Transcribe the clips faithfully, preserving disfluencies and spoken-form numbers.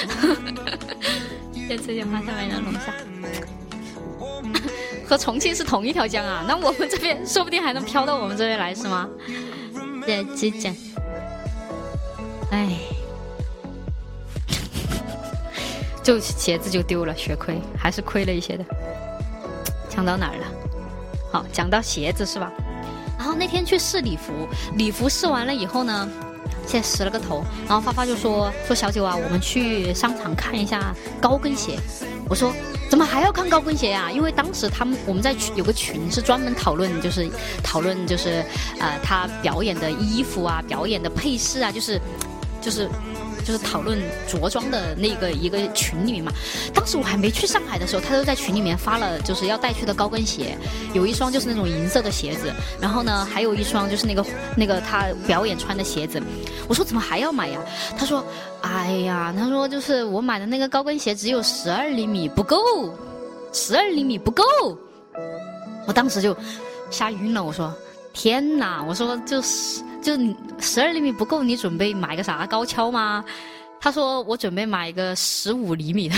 先吃点花下面的龙虾。和重庆是同一条江啊，那我们这边说不定还能飘到我们这边来是吗？对，指甲。哎，就鞋子就丢了，血亏，还是亏了一些的。讲到哪儿了？好，讲到鞋子是吧？然后那天去试礼服，礼服试完了以后呢，先拾了个头，然后发发就说说小九啊，我们去商场看一下高跟鞋。我说怎么还要看高跟鞋啊？因为当时他们我们在有个群是专门讨论，就是讨论就是呃他表演的衣服啊，表演的配饰啊，就是就是就是讨论着装的那个一个群里面嘛。当时我还没去上海的时候，他就在群里面发了就是要带去的高跟鞋，有一双就是那种银色的鞋子，然后呢还有一双就是那个那个他表演穿的鞋子。我说怎么还要买呀？他说哎呀，他说就是我买的那个高跟鞋只有十二厘米不够，十二厘米不够。我当时就吓晕了，我说天哪，我说就是就十二厘米不够，你准备买个啥高跷吗？他说我准备买一个十五厘米的，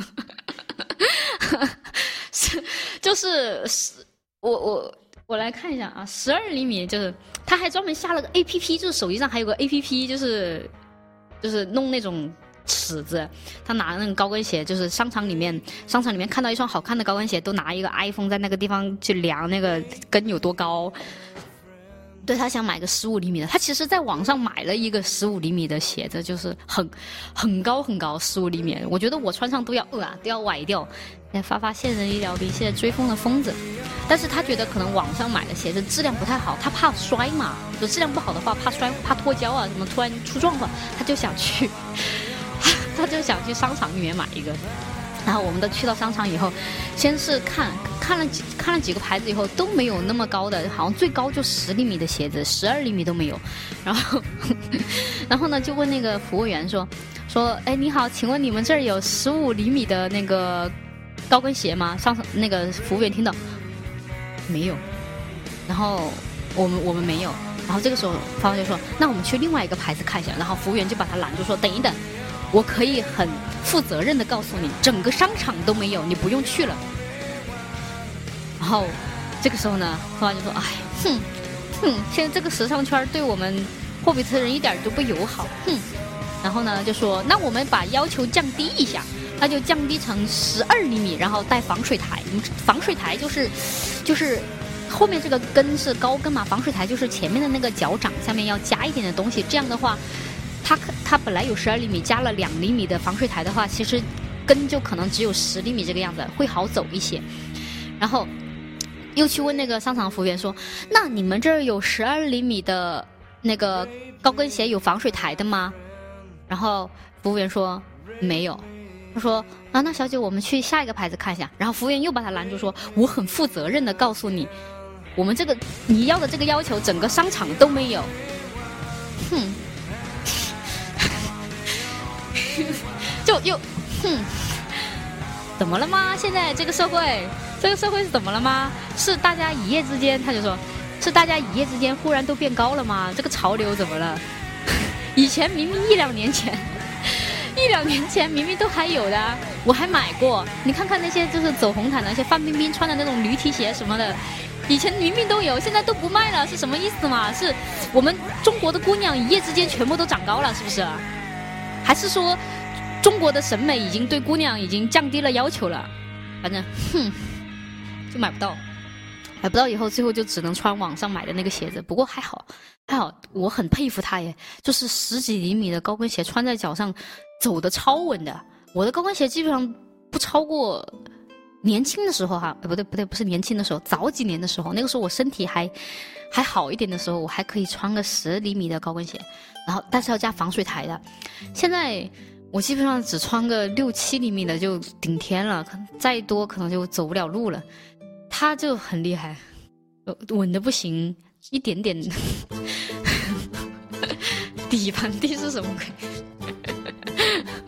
是就是我我我来看一下啊，十二厘米就是他还专门下了个 A P P， 就是手机上还有个 A P P， 就是就是弄那种尺子，他拿那个高跟鞋，就是商场里面商场里面看到一双好看的高跟鞋，都拿一个 iPhone 在那个地方去量那个跟有多高。对，他想买个十五厘米的，他其实在网上买了一个十五厘米的鞋子，就是很很高很高，十五厘米，我觉得我穿上都要呃啊都要崴掉。发发现人医疗比现在追风的疯子，但是他觉得可能网上买的鞋子质量不太好，他怕摔嘛，就质量不好的话怕摔怕脱胶啊，什么突然出状况，他就想去他就想去商场里面买一个。然后我们都去到商场以后，先是看看了几看了几个牌子以后都没有那么高的，好像最高就十厘米的鞋子，十二厘米都没有。然后然后呢就问那个服务员说说哎你好，请问你们这儿有十五厘米的那个高跟鞋吗？上那个服务员听到没有，然后我们我们没有。然后这个时候发发就说那我们去另外一个牌子看一下。然后服务员就把他拦住说等一等，我可以很负责任的告诉你，整个商场都没有，你不用去了。然后这个时候呢，发发就说哎哼哼，现在这个时尚圈对我们霍比特人一点都不友好，哼。然后呢就说那我们把要求降低一下，那就降低成十二厘米，然后带防水台。防水台就是就是后面这个跟是高跟嘛，防水台就是前面的那个脚掌下面要加一点的东西，这样的话它它本来有十二厘米，加了两厘米的防水台的话，其实跟就可能只有十厘米这个样子，会好走一些。然后又去问那个商场服务员说那你们这儿有十二厘米的那个高跟鞋有防水台的吗？然后服务员说没有。他说啊，那小姐我们去下一个牌子看一下。然后服务员又把他拦住说我很负责任的告诉你，我们这个你要的这个要求整个商场都没有。哼就又哼怎么了吗？现在这个社会这个社会是怎么了吗？是大家一夜之间，他就说是大家一夜之间忽然都变高了吗？这个潮流怎么了？以前明明一两年前一两年前明明都还有的，我还买过。你看看那些就是走红毯的那些范冰冰穿的那种驴蹄鞋什么的，以前明明都有，现在都不卖了，是什么意思嘛？是我们中国的姑娘一夜之间全部都长高了，是不是？还是说中国的审美已经对姑娘已经降低了要求了？反正哼就买不到，买不到以后最后就只能穿网上买的那个鞋子。不过还好还好，我很佩服他耶，就是十几厘米的高跟鞋穿在脚上走得超稳的。我的高跟鞋基本上不超过年轻的时候哈，不对不对，不是年轻的时候，早几年的时候，那个时候我身体还还好一点的时候，我还可以穿个十厘米的高跟鞋，然后但是要加防水台的。现在我基本上只穿个六七厘米的就顶天了，再多可能就走不了路了。他就很厉害，稳的不行，一点点底盘地是什么鬼？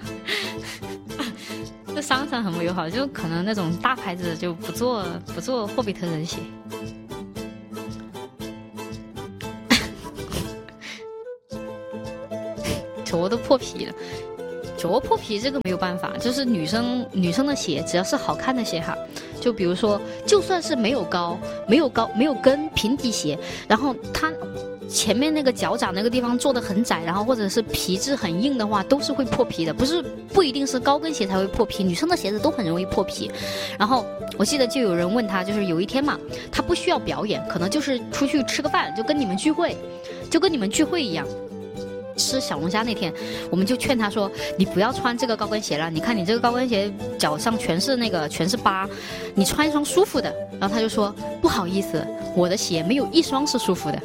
这商场很不友好，就可能那种大牌子就不做不做霍比特人鞋。脚都破皮了， 脚破皮这个没有办法，就是女生女生的鞋只要是好看的鞋哈，就比如说就算是没有高没有高没有跟平底鞋，然后它前面那个脚掌那个地方做的很窄，然后或者是皮质很硬的话，都是会破皮的，不是不一定是高跟鞋才会破皮，女生的鞋子都很容易破皮。然后我记得就有人问他，就是有一天嘛，他不需要表演，可能就是出去吃个饭，就跟你们聚会，就跟你们聚会一样。吃小龙虾那天，我们就劝他说：“你不要穿这个高跟鞋了，你看你这个高跟鞋脚上全是那个全是疤，你穿一双舒服的。”然后他就说：“不好意思，我的鞋没有一双是舒服的。”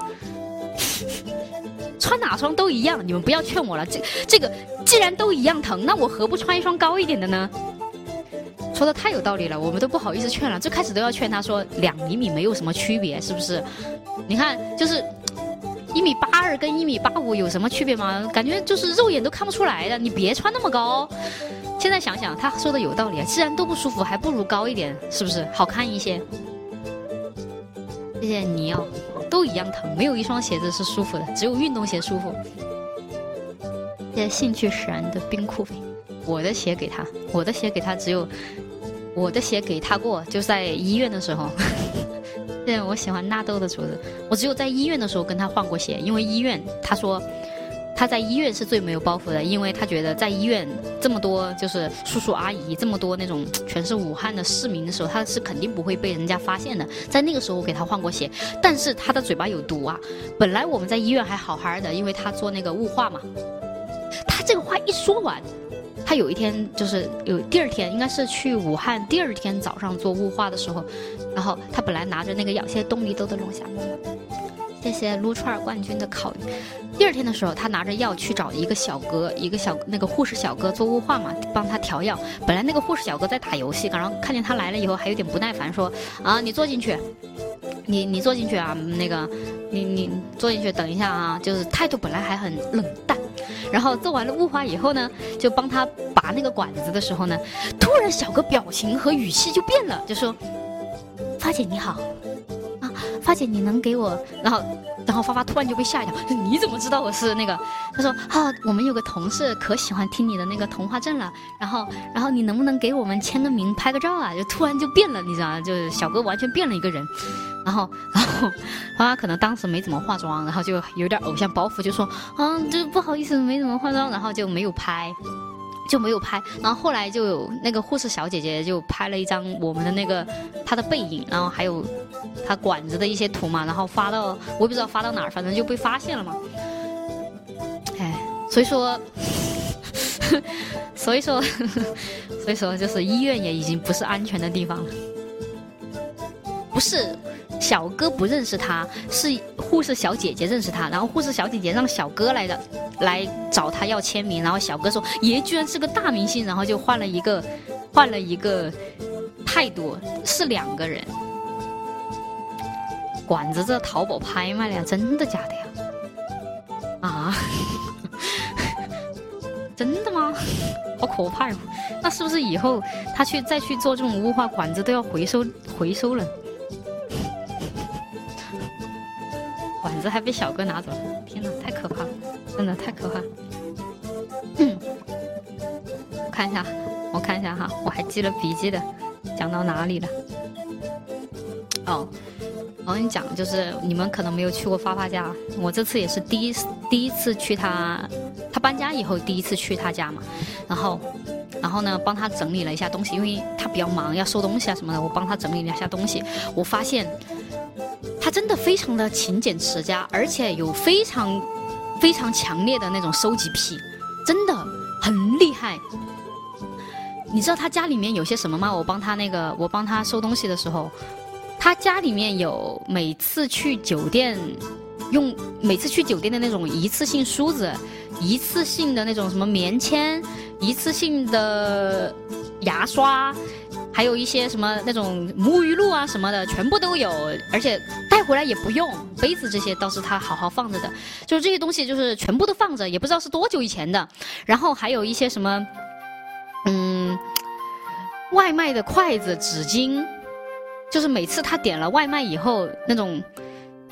穿哪双都一样，你们不要劝我了。这这个既然都一样疼，那我何不穿一双高一点的呢？说的太有道理了，我们都不好意思劝了。最开始都要劝他说两厘米没有什么区别，是不是？你看，就是一米八二跟一米八五有什么区别吗？感觉就是肉眼都看不出来的。你别穿那么高。现在想想，他说的有道理啊。既然都不舒服，还不如高一点，是不是好看一些？谢谢你哦。都一样疼，没有一双鞋子是舒服的，只有运动鞋舒服。谢谢兴趣使然的冰库飞，我的鞋给他，我的鞋给他只有，我的鞋给他过，就在医院的时候。对，我喜欢纳豆的主子，我只有在医院的时候跟他换过鞋，因为医院他说他在医院是最没有包袱的，因为他觉得在医院这么多就是叔叔阿姨，这么多那种全是武汉的市民的时候，他是肯定不会被人家发现的。在那个时候我给他换过鞋，但是他的嘴巴有毒啊。本来我们在医院还好好的，因为他做那个雾化嘛。他这个话一说完，他有一天就是有第二天，应该是去武汉第二天早上做雾化的时候，然后他本来拿着那个药，谢谢东篱豆的龙虾，谢谢撸串冠军的烤鱼。第二天的时候，他拿着药去找一个小哥，一个小那个护士小哥做雾化嘛，帮他调药。本来那个护士小哥在打游戏，然后看见他来了以后，还有点不耐烦，说：“啊，你坐进去，你你坐进去啊，那个你你坐进去，等一下啊。”就是态度本来还很冷淡，然后做完了雾化以后呢，就帮他拔那个管子的时候呢，突然小哥表情和语气就变了，就说：“发姐你好。”发姐，你能给我？然后，然后发发突然就被吓一跳，你怎么知道我是那个？他说：“啊，我们有个同事可喜欢听你的那个童话镇了，然后，然后你能不能给我们签个名、拍个照啊？”就突然就变了，你知道吗？就是小哥完全变了一个人。然后，然后发发可能当时没怎么化妆，然后就有点偶像包袱，就说：“啊，就不好意思，没怎么化妆。”然后就没有拍。就没有拍，然后后来就有那个护士小姐姐就拍了一张我们的那个她的背影，然后还有她管子的一些图嘛，然后发到我也不知道发到哪儿，反正就被发现了嘛。哎，所以说，所以说，所以说就是医院也已经不是安全的地方了，不是。小哥不认识他，是护士小姐姐认识他，然后护士小姐姐让小哥来的来找他要签名，然后小哥说爷居然是个大明星，然后就换了一个换了一个态度，是两个人。管子这淘宝拍卖了呀，真的假的呀？啊，真的吗？好可怕哟！那是不是以后他去再去做这种雾化，管子都要回收回收了？管子还被小哥拿走了，天哪，太可怕了，真的太可怕了。嗯，我看一下，我看一下哈，我还记了笔记的，讲到哪里了？哦，我跟你讲，就是你们可能没有去过发发家，我这次也是第一第一次去他，他搬家以后第一次去他家嘛，然后。然后呢，帮他整理了一下东西，因为他比较忙，要收东西啊什么的，我帮他整理了一下东西。我发现他真的非常的勤俭持家，而且有非常非常强烈的那种收集癖，真的很厉害。你知道他家里面有些什么吗？我帮他那个，我帮他收东西的时候，他家里面有每次去酒店用每次去酒店的那种一次性梳子，一次性的那种什么棉签。一次性的牙刷，还有一些什么那种沐浴露啊什么的，全部都有，而且带回来也不用。杯子这些倒是他好好放着的，就是这些东西就是全部都放着，也不知道是多久以前的。然后还有一些什么，嗯，外卖的筷子、纸巾，就是每次他点了外卖以后，那种不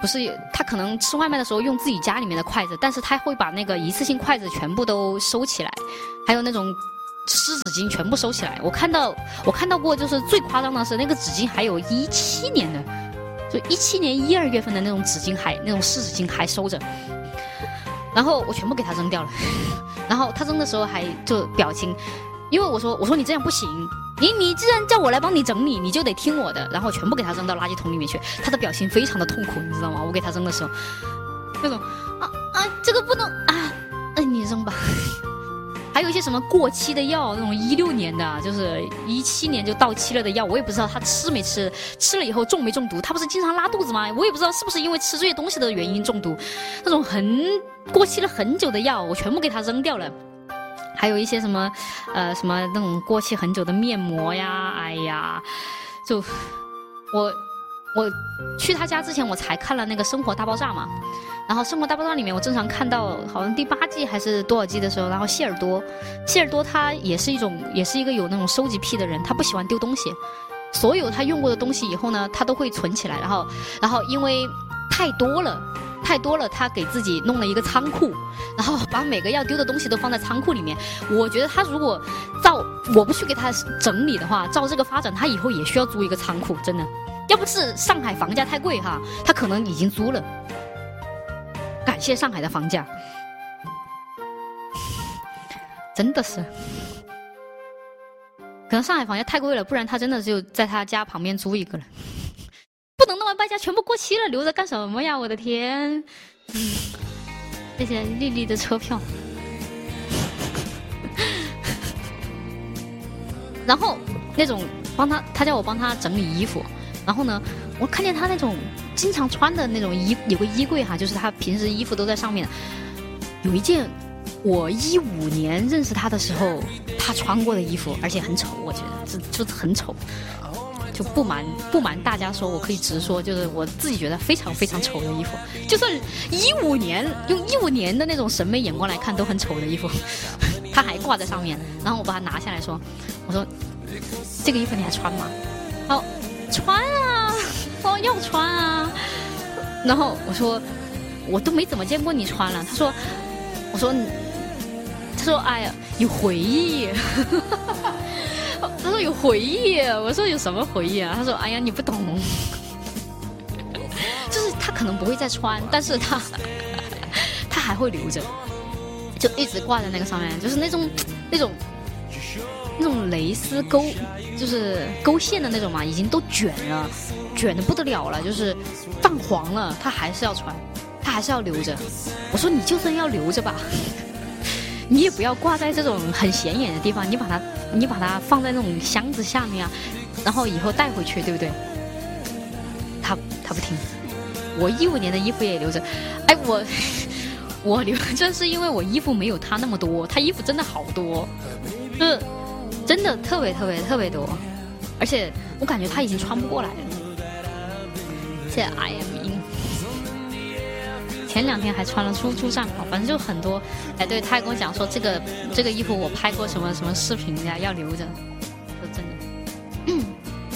不是他可能吃外卖的时候用自己家里面的筷子，但是他会把那个一次性筷子全部都收起来，还有那种湿纸巾全部收起来。我看到我看到过，就是最夸张的是那个纸巾还有一七年的，就一七年一二月份的那种纸巾还那种湿纸巾还收着，然后我全部给他扔掉了。然后他扔的时候还就表情，因为我说我说你这样不行，你你既然叫我来帮你整理，你就得听我的，然后全部给他扔到垃圾桶里面去。他的表情非常的痛苦，你知道吗？我给他扔的时候，那种啊啊这个不能啊，那你扔吧。还有一些什么过期的药，那种一六年的，就是一七年就到期了的药，我也不知道他吃没吃，吃了以后中没中毒。他不是经常拉肚子吗？我也不知道是不是因为吃这些东西的原因中毒。那种很过期了很久的药，我全部给他扔掉了。还有一些什么，呃，什么那种过期很久的面膜呀，哎呀，就我我去他家之前，我才看了那个《生活大爆炸》嘛。然后《生活大爆炸》里面，我正常看到好像第八季还是多少季的时候，然后谢尔多，谢尔多他也是一种，也是一个有那种收集癖的人，他不喜欢丢东西，所有他用过的东西以后呢，他都会存起来，然后，然后因为太多了，太多了，他给自己弄了一个仓库，然后把每个要丢的东西都放在仓库里面。我觉得他如果照我不去给他整理的话，照这个发展，他以后也需要租一个仓库，真的，要不是上海房价太贵哈，他可能已经租了。感谢上海的房价，真的是，可能上海房价太贵了，不然他真的就在他家旁边租一个了。不能弄完败家全部过期了，留着干什么呀？我的天！嗯，谢谢丽丽的车票。然后那种帮他，他叫我帮他整理衣服，然后呢，我看见他那种经常穿的那种衣，有个衣柜哈，就是他平时衣服都在上面。有一件我一五年认识他的时候他穿过的衣服，而且很丑，我觉得这就很丑。就不瞒不瞒大家说，我可以直说，就是我自己觉得非常非常丑的衣服，就算一五年用一五年的那种审美眼光来看都很丑的衣服，他还挂在上面。然后我把它拿下来说，我说这个衣服你还穿吗？哦，穿啊，哦要穿啊。然后我说我都没怎么见过你穿了。他说，我说他说哎呀有回忆。他说有回忆，我说有什么回忆啊？他说哎呀你不懂，就是他可能不会再穿，但是他他还会留着，就一直挂在那个上面，就是那种那种那种蕾丝勾，就是勾线的那种嘛，已经都卷了，卷的不得了了，就是泛黄了，他还是要穿，他还是要留着。我说你就算要留着吧。你也不要挂在这种很显眼的地方，你把它，你把它放在那种箱子下面啊，然后以后带回去，对不对？他他不听，我一五年的衣服也留着，哎，我我留着是因为我衣服没有他那么多，他衣服真的好多，就是真的特别特别特别多，而且我感觉他已经穿不过来了。谢谢 I am in。前两天还穿了出租战袍，反正就很多。哎，对，他还跟我讲说这个这个衣服我拍过什么什么视频呀，要留着。说真的，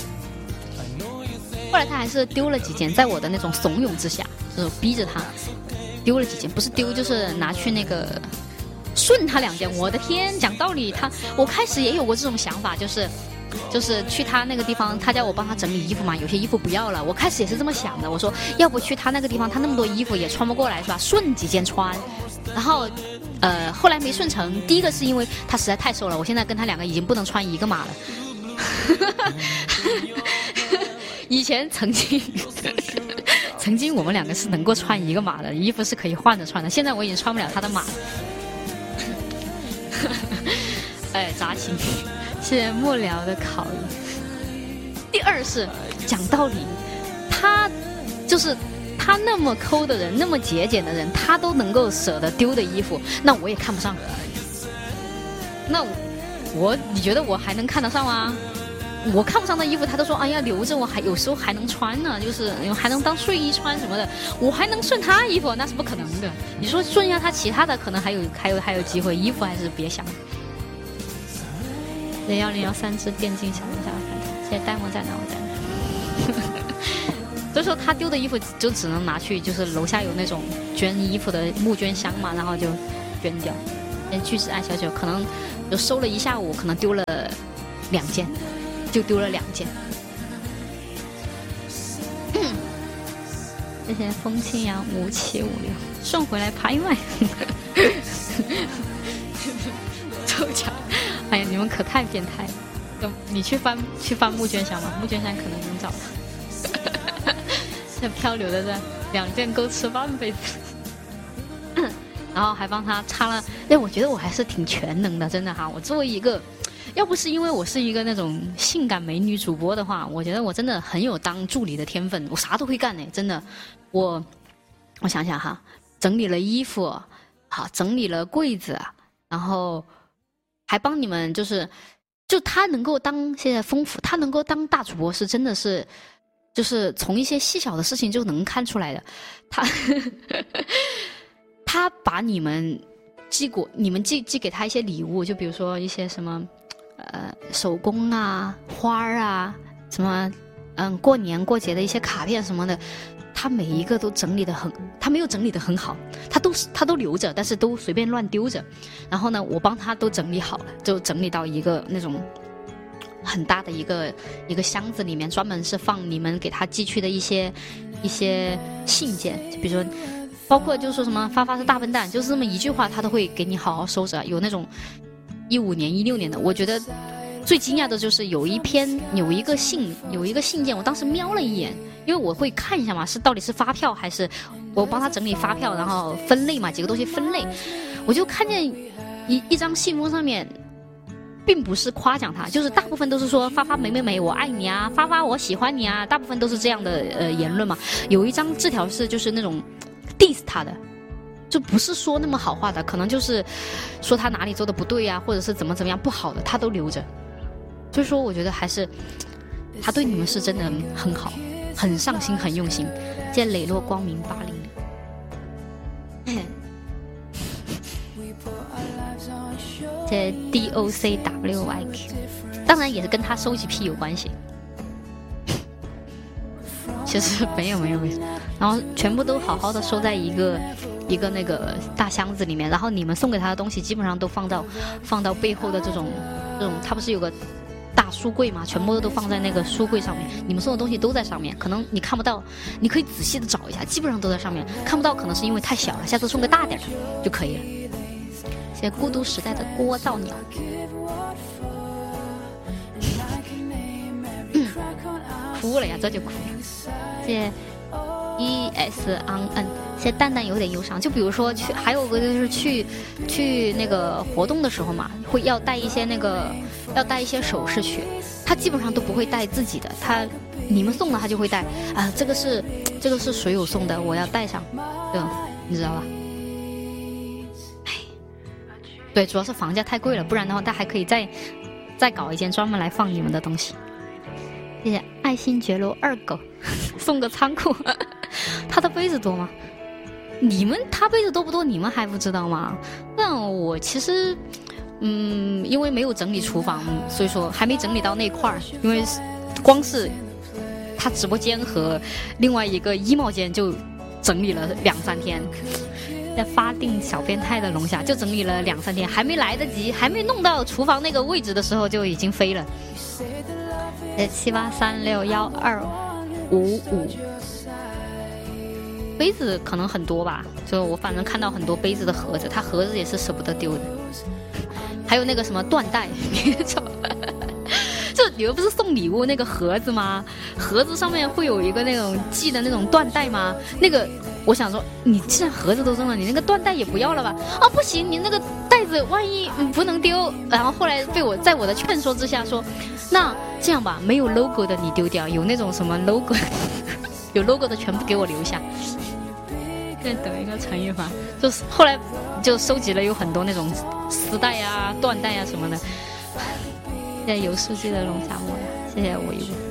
后来他还是丢了几件，在我的那种怂恿之下，就是逼着他丢了几件，不是丢就是拿去那个顺他两件。我的天，讲道理，他我开始也有过这种想法，就是。就是去他那个地方，他叫我帮他整理衣服嘛，有些衣服不要了，我开始也是这么想的，我说要不去他那个地方，他那么多衣服也穿不过来是吧，顺几件穿。然后呃后来没顺成，第一个是因为他实在太瘦了，我现在跟他两个已经不能穿一个码了。以前曾经曾经我们两个是能够穿一个码的，衣服是可以换着穿的，现在我已经穿不了他的码了。哎，扎心。谢谢幕僚的考虑。第二是讲道理，他就是他那么抠的人，那么节俭的人，他都能够舍得丢的衣服，那我也看不上。那我你觉得我还能看得上吗？我看不上的衣服，他都说哎呀留着，我还有时候还能穿呢，就是还能当睡衣穿什么的，我还能顺他衣服，那是不可能的。你说顺一下他其他的，可能还有还有还有机会，衣服还是别想。幺零幺三只电竞小龙虾，谢谢呆萌在哪我在哪。 所以说他丢的衣服就只能拿去，就是楼下有那种捐衣服的募捐箱嘛，然后就捐掉。巨石爱小九可能就收了一下午，可能丢了两件，就丢了两件。谢谢风清扬五七五六送回来拍卖。抽奖，哎呀，你们可太变态了！你去翻去翻募捐箱吧，募捐箱可能能找到。这漂流的这两件够吃半辈子。然后还帮他擦了，哎，我觉得我还是挺全能的，真的哈。我作为一个，要不是因为我是一个那种性感美女主播的话，我觉得我真的很有当助理的天分，我啥都会干呢，真的。我我想想哈，整理了衣服，好，整理了柜子，然后还帮你们，就是就他能够当现在丰富，他能够当大主播是真的是。就是从一些细小的事情就能看出来的，他他把你们寄过，你们寄寄给他一些礼物，就比如说一些什么呃手工啊、花儿啊，什么嗯过年过节的一些卡片什么的，他每一个都整理得很，他没有整理得很好，他都他都留着，但是都随便乱丢着。然后呢，我帮他都整理好了，就整理到一个那种。很大的一个一个箱子里面，专门是放你们给他寄去的一些一些信件，就比如说，包括就说什么发发是大笨蛋，就是这么一句话，他都会给你好好收着。有那种一五年、一六年的，我觉得最惊讶的就是有一篇有一个信有一个信件，我当时瞄了一眼，因为我会看一下嘛，是到底是发票还是我帮他整理发票，然后分类嘛，几个东西分类，我就看见一一张信封上面。并不是夸奖他，就是大部分都是说发发美美美我爱你啊，发发我喜欢你啊，大部分都是这样的呃言论嘛。有一张字条是就是那种 diss 他的，就不是说那么好话的，可能就是说他哪里做的不对啊，或者是怎么怎么样不好的，他都留着。所以说我觉得还是他对你们是真的很好，很上心，很用心。谢谢磊落光明八零。这 D O C W I Q， 当然也是跟他收集癖有关系。其实没有没有没有，然后全部都好好的收在一个一个那个大箱子里面，然后你们送给他的东西基本上都放到放到背后的这种这种，他不是有个大书柜嘛，全部都放在那个书柜上面，你们送的东西都在上面，可能你看不到，你可以仔细的找一下，基本上都在上面，看不到可能是因为太小了，下次送个大点的就可以了。谢谢孤独时代的聒噪鸟。嗯，哭了呀，这就哭了。谢谢 E S on N， 谢谢蛋蛋有点忧伤。就比如说去，还有个就是去去那个活动的时候嘛，会要带一些那个要带一些首饰去，他基本上都不会带自己的，他你们送的他就会带啊，这个是这个是水友送的，我要带上，对吧？你知道吧？对，主要是房价太贵了，不然的话他还可以再再搞一间专门来放你们的东西。谢谢爱新觉罗二狗送个仓库。他的杯子多吗？你们他杯子多不多你们还不知道吗？那我其实嗯因为没有整理厨房，所以说还没整理到那块儿，因为光是他直播间和另外一个衣帽间就整理了两三天。在发定小变态的龙虾就整理了两三天，还没来得及，还没弄到厨房那个位置的时候就已经飞了。呃，七八三六幺二五五，杯子可能很多吧，就我反正看到很多杯子的盒子，他盒子也是舍不得丢的。还有那个什么缎带，就你们不是送礼物那个盒子吗？盒子上面会有一个那种系的那种缎带吗？那个。我想说，你既然盒子都扔了，你那个缎带也不要了吧？啊，不行，你那个袋子万一、嗯、不能丢。然后后来被我在我的劝说之下说，那这样吧，没有 logo 的你丢掉，有那种什么 logo， 有 logo 的全部给我留下。再等一个陈一凡，就是后来就收集了有很多那种丝带啊、缎带啊什么的。谢谢有书记的龙虾沫呀，谢谢我一物。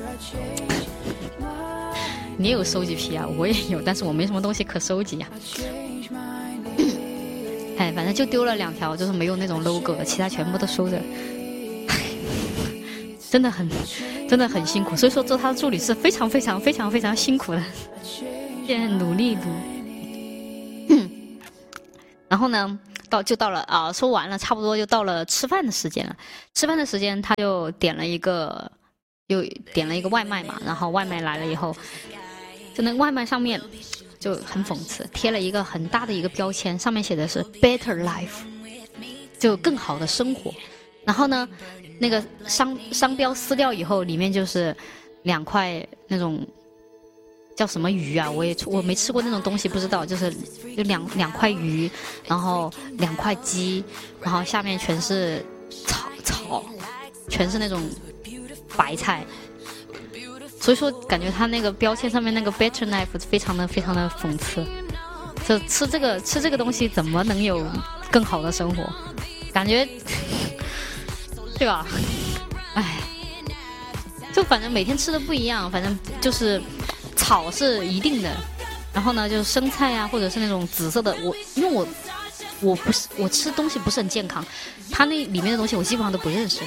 你也有收集癖啊，我也有，但是我没什么东西可收集呀、啊。哎，反正就丢了两条，就是没有那种 logo 的，其他全部都收着。 真的很真的很辛苦，所以说做他的助理是非常非常非常非常辛苦的，现在努力努。嗯，然后呢，到就到了啊，说完了，差不多就到了吃饭的时间了。吃饭的时间，他就点了一个，又点了一个外卖嘛。然后外卖来了以后，就那外卖上面就很讽刺，贴了一个很大的一个标签，上面写的是 “better life”， 就更好的生活。然后呢，那个商商标撕掉以后，里面就是两块那种叫什么鱼啊，我也我没吃过那种东西，不知道，就是有两两块鱼，然后两块鸡，然后下面全是草草，全是那种白菜。所以说，感觉它那个标签上面那个 “better life” 非常的非常的讽刺。就吃这个吃这个东西，怎么能有更好的生活？感觉。对吧？哎，就反正每天吃的不一样，反正就是草是一定的，然后呢，就是生菜啊，或者是那种紫色的。我因为我我不是我吃东西不是很健康，它那里面的东西我基本上都不认识，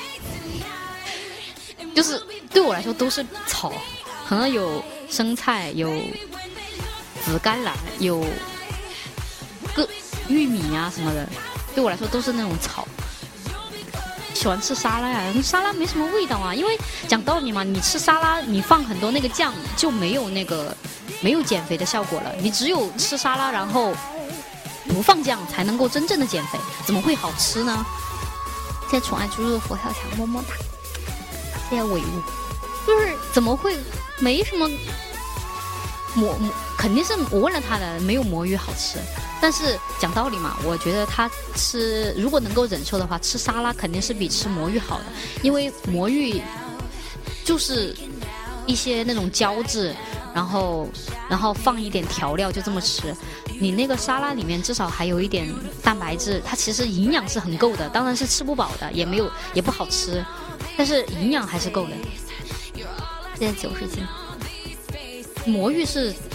就是对我来说都是草，可能有生菜，有紫甘蓝，有个玉米啊什么的，对我来说都是那种草。喜欢吃沙拉呀，沙拉没什么味道啊，因为讲道理嘛，你吃沙拉你放很多那个酱就没有那个没有减肥的效果了，你只有吃沙拉然后不放酱才能够真正的减肥，怎么会好吃呢？谢谢宠爱猪肉佛跳墙么么哒，谢谢伟物，就是怎么会没什么魔魔，肯定是我问了他的，没有魔芋好吃。但是讲道理嘛，我觉得他吃如果能够忍受的话，吃沙拉肯定是比吃魔芋好的，因为魔芋就是一些那种胶质，然后然后放一点调料就这么吃。你那个沙拉里面至少还有一点蛋白质，它其实营养是很够的，当然是吃不饱的，也没有也不好吃，但是营养还是够的。现在九十斤，魔芋是